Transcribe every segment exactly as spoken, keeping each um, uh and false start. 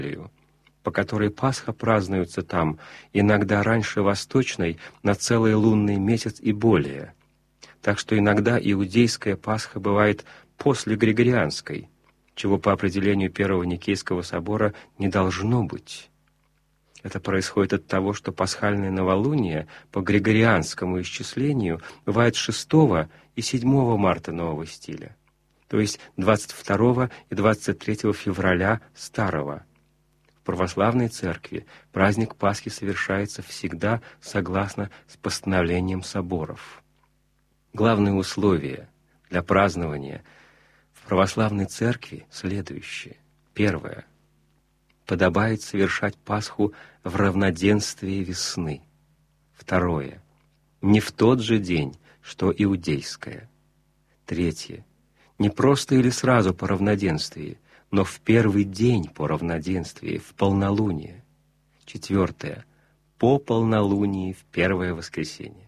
по которой Пасха празднуется там, иногда раньше восточной, на целый лунный месяц и более. Так что иногда иудейская Пасха бывает после Григорианской, чего по определению Первого Никейского собора не должно быть. Это происходит от того, что пасхальное новолуние по григорианскому исчислению бывает шестого и седьмого марта нового стиля, то есть двадцать второго и двадцать третьего февраля старого. В православной церкви праздник Пасхи совершается всегда согласно с постановлением соборов. Главное условие для празднования в православной церкви следующее. Первое. Подобает совершать Пасху в равноденствии весны. Второе. Не в тот же день, что иудейская. Третье. Не просто или сразу по равноденствии, но в первый день по равноденствии, в полнолуние. Четвертое. По полнолунии в первое воскресенье.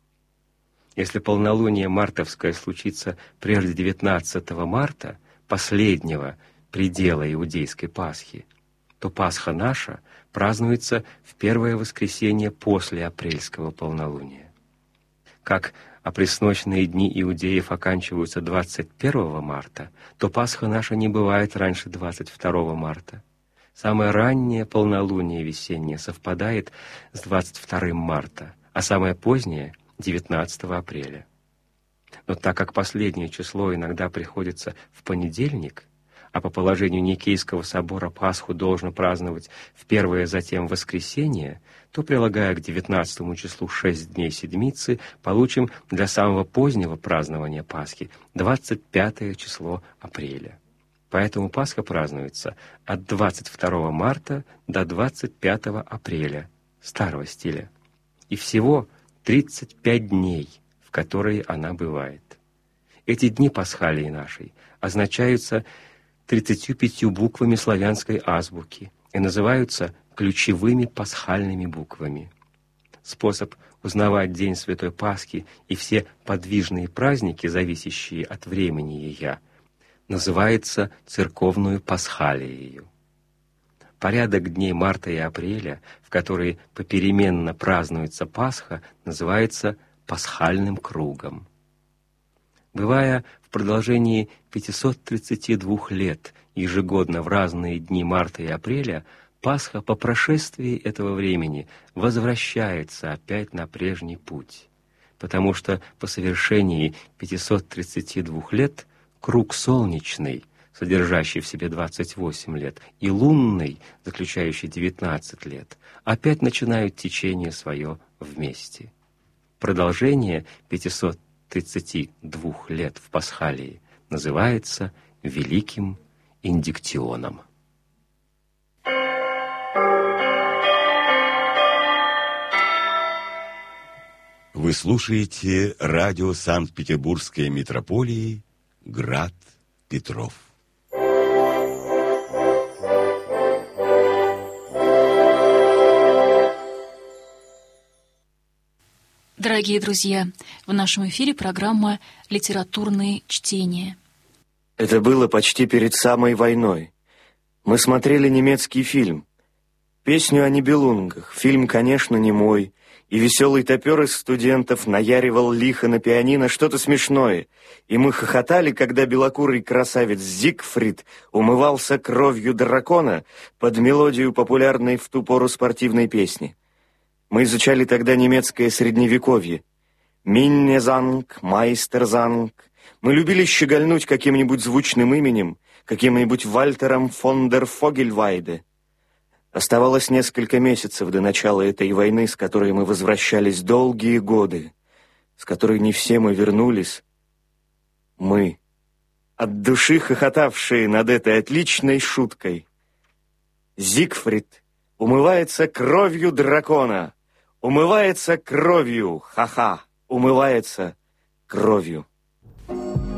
Если полнолуние мартовское случится прежде девятнадцатого марта, последнего предела иудейской Пасхи, то Пасха наша празднуется в первое воскресенье после апрельского полнолуния. Как опресночные дни иудеев оканчиваются двадцать первого марта, то Пасха наша не бывает раньше двадцать второго марта. Самое раннее полнолуние весеннее совпадает с двадцать вторым марта, а самое позднее — девятнадцатого апреля. Но так как последнее число иногда приходится в понедельник, а по положению Никейского собора Пасху должно праздновать в первое, затем воскресенье, то, прилагая к девятнадцатому числу шесть дней седмицы, получим для самого позднего празднования Пасхи двадцать пятое число апреля. Поэтому Пасха празднуется от двадцать второго марта до двадцать пятого апреля старого стиля. И всего тридцать пять дней, в которые она бывает. Эти дни Пасхалии нашей означаются тридцатью пятью буквами славянской азбуки и называются ключевыми пасхальными буквами. Способ узнавать день Святой Пасхи и все подвижные праздники, зависящие от времени ее, называется церковную пасхалией. Порядок дней марта и апреля, в которые попеременно празднуется Пасха, называется пасхальным кругом. Бывая в продолжении пятисот тридцати двух лет ежегодно в разные дни марта и апреля, Пасха по прошествии этого времени возвращается опять на прежний путь, потому что по совершении пятисот тридцати двух лет круг солнечный, содержащий в себе двадцать восемь лет, и лунный, заключающий девятнадцать лет, опять начинают течение свое вместе. Продолжение пятисот тридцати двух лет в Пасхалии называется Великим Индиктионом. Вы слушаете радио Санкт-Петербургской митрополии «Град Петров». Дорогие друзья, в нашем эфире программа «Литературные чтения». Это было почти перед самой войной. Мы смотрели немецкий фильм. Песню о Нибелунгах. Фильм, конечно, не мой. И веселый топер из студентов наяривал лихо на пианино что-то смешное. И мы хохотали, когда белокурый красавец Зигфрид умывался кровью дракона под мелодию популярной в ту пору спортивной песни. Мы изучали тогда немецкое средневековье. Миннезанг, Майстерзанг. Мы любили щегольнуть каким-нибудь звучным именем, каким-нибудь Вальтером фон дер Фогельвайде. Оставалось несколько месяцев до начала этой войны, с которой мы возвращались долгие годы, с которой не все мы вернулись. Мы, от души хохотавшие над этой отличной шуткой. Зигфрид умывается кровью дракона, умывается кровью, ха-ха, умывается кровью.